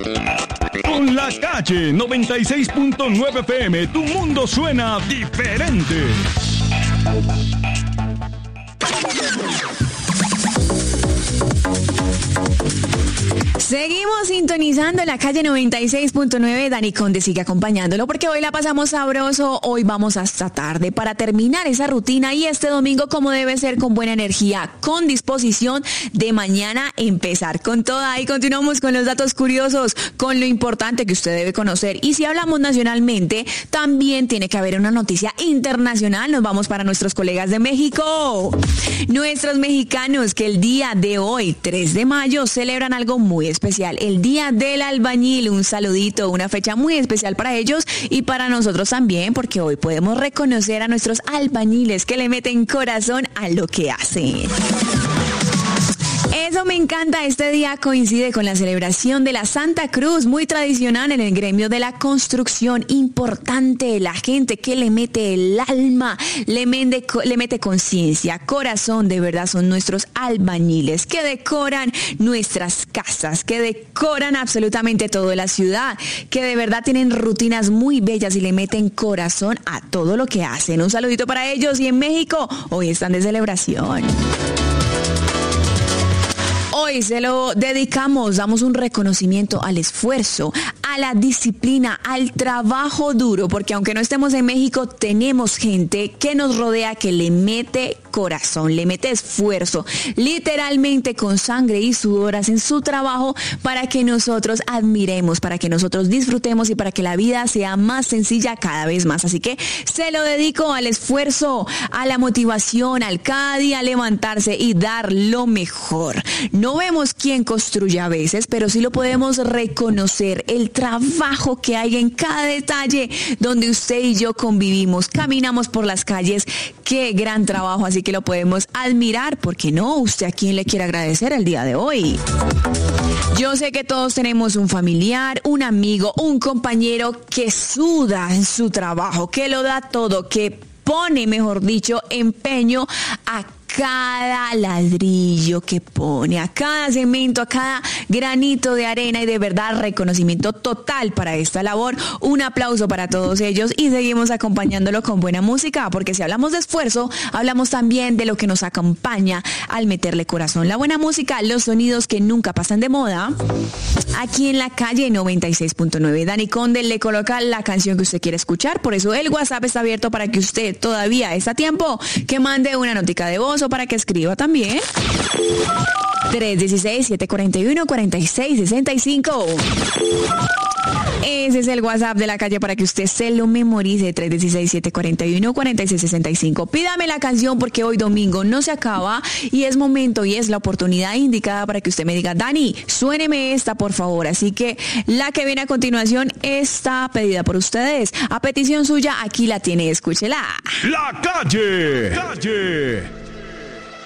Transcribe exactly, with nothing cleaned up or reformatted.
Con La Calle noventa y seis punto nueve F M, tu mundo suena diferente. Seguimos sintonizando La Calle noventa y seis punto nueve. Dani Conde sigue acompañándolo porque hoy la pasamos sabroso. Hoy vamos hasta tarde para terminar esa rutina y este domingo como debe ser, con buena energía, con disposición de mañana empezar con toda. Y continuamos con los datos curiosos, con lo importante que usted debe conocer. Y si hablamos nacionalmente, también tiene que haber una noticia internacional. Nos vamos para nuestros colegas de México. Nuestros mexicanos que el día de hoy, tres de mayo, celebran algo muy especial, el Día del Albañil. Un saludito, una fecha muy especial para ellos y para nosotros también, porque hoy podemos reconocer a nuestros albañiles que le meten corazón a lo que hacen. Eso me encanta. Este día coincide con la celebración de la Santa Cruz, muy tradicional en el gremio de la construcción. Importante, la gente que le mete el alma, le mete, le mete conciencia, corazón, de verdad son nuestros albañiles que decoran nuestras casas, que decoran absolutamente toda la ciudad, que de verdad tienen rutinas muy bellas y le meten corazón a todo lo que hacen. Un saludito para ellos. Y en México hoy están de celebración. Hoy se lo dedicamos, damos un reconocimiento al esfuerzo, a la disciplina, al trabajo duro, porque aunque no estemos en México, tenemos gente que nos rodea que le mete corazón, le mete esfuerzo, literalmente con sangre y sudor hacen su trabajo para que nosotros admiremos, para que nosotros disfrutemos y para que la vida sea más sencilla cada vez más. Así que se lo dedico al esfuerzo, a la motivación, al cada día levantarse y dar lo mejor. No vemos quién construye a veces, pero sí lo podemos reconocer, el trabajo que hay en cada detalle donde usted y yo convivimos, caminamos por las calles. Qué gran trabajo, así que lo podemos admirar. ¿Por qué no? ¿Usted a quién le quiere agradecer el día de hoy? Yo sé que todos tenemos un familiar, un amigo, un compañero que suda en su trabajo, que lo da todo, que pone, mejor dicho, empeño a cada ladrillo que pone, a cada cemento, a cada granito de arena, y de verdad reconocimiento total para esta labor. Un aplauso para todos ellos y seguimos acompañándolo con buena música, porque si hablamos de esfuerzo, hablamos también de lo que nos acompaña al meterle corazón. La buena música, los sonidos que nunca pasan de moda. Aquí en La Calle noventa y seis punto nueve, Dani Conde le coloca la canción que usted quiere escuchar, por eso el WhatsApp está abierto para que usted todavía está a tiempo que mande una notica de voz o para que escriba también. tres uno seis, siete cuatro uno, cuatro seis seis cinco. Ese es el WhatsApp de La Calle para que usted se lo memorice. tres uno seis, siete cuatro uno, cuatro seis seis cinco. Pídame la canción porque hoy domingo no se acaba y es momento y es la oportunidad indicada para que usted me diga: Dani, suéneme esta por favor. Así que la que viene a continuación está pedida por ustedes. A petición suya, aquí la tiene, escúchela. La Calle. Calle.